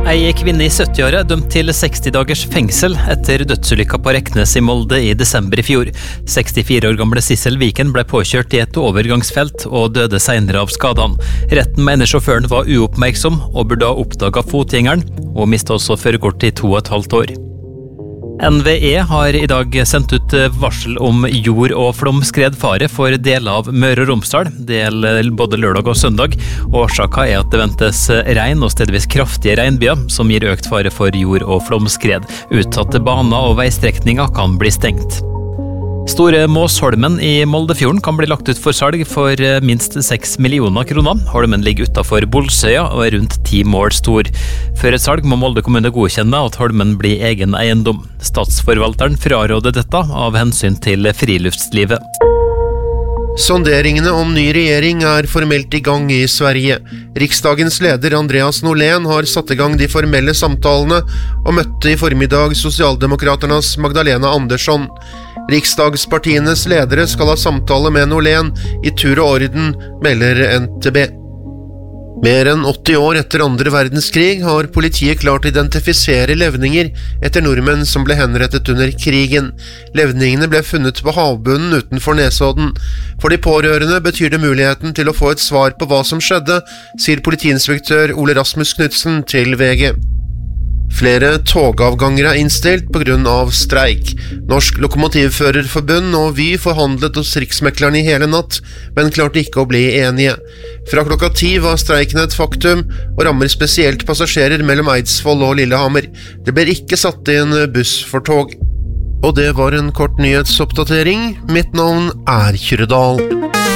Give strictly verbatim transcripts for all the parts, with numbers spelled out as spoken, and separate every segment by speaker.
Speaker 1: Ei kvinne i sytti-åra dømt til seksti dagers fengsel etter dødsulykka på Reknes i Molde i desember i fjor. sekstifire år gamle Sissel Viken ble påkjørt i et overgangsfelt og døde senere av skadene. Retten mener sjåføren var uoppmerksom og burde ha oppdaget fotgjengeren, og mistet også førerkort i to og et halvt år. N V E har i dag sendt ut varsel om jord- og flomskredfare for deler av Møre og Romsdal. Det gjelder både lørdag og søndag. Årsaken er at det ventes regn og stedvis kraftige regnbyger, som gir økt fare for jord- og flomskred. Utsatte baner og veistrekninger kan bli stengt. Store Måsholmen i Moldefjorden kan bli lagt ut for salg for minst seks millioner kroner. Holmen ligger utenfor Bolsøya og er rundt ti mål stor. Før et salg må Molde kommune godkjenne at Holmen blir egen eiendom. Statsforvalteren fraråder dette av hensyn til friluftslivet.
Speaker 2: Sonderingene om ny regjering er formelt i gang i Sverige. Riksdagens leder Andreas Norlén har satt i gang de formelle samtalene og møtte i formiddag Sosialdemokraternas Magdalena Andersson. Riksdagspartienes ledere skal ha samtale med Norlén i tur og orden, melder N T B. Mer enn åtti år etter andre verdenskrig har politiet klart å identifisere levninger etter nordmenn som ble henrettet under krigen. Levningene ble funnet på havbunnen utenfor Nesodden. For de pårørende betyr det muligheten til å få et svar på hva som skjedde, sier politiinspektør Ole Rasmus Knudsen til V G. Flere togavganger er innstilt på grunn av streik. Norsk Lokomotivførerforbund og Vy forhandlet hos Riksmekleren i hele natt, men klarte ikke å bli enige. Fra klokka ti var streiken et faktum, og rammer spesielt passasjerer mellom Eidsvoll og Lillehammer. Det blir ikke satt inn buss for tog. Og det var en kort nyhetsoppdatering. Mitt navn er Kyrredal.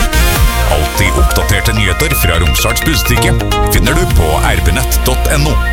Speaker 3: Alltid oppdaterte nyheter fra Romsdals Budstikke finner du på r b nett punktum no.